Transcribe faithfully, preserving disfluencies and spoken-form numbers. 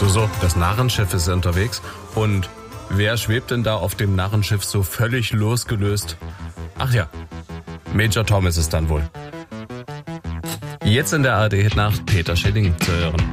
So, so, das Narrenschiff ist unterwegs. Und wer schwebt denn da auf dem Narrenschiff so völlig losgelöst? Ach ja, Major Tom ist es dann wohl. Jetzt in der A R D-Hit-Nacht Peter Schilling zu hören.